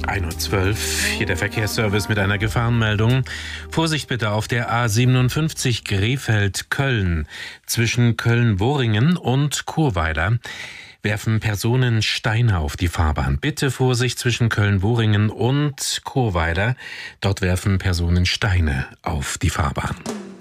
1:12 Uhr, hier der Verkehrsservice mit einer Gefahrenmeldung. Vorsicht bitte auf der A57 Krefeld-Köln. Zwischen Köln-Worringen und Churweiler werfen Personen Steine auf die Fahrbahn. Bitte Vorsicht zwischen Köln-Worringen und Churweiler. Dort werfen Personen Steine auf die Fahrbahn.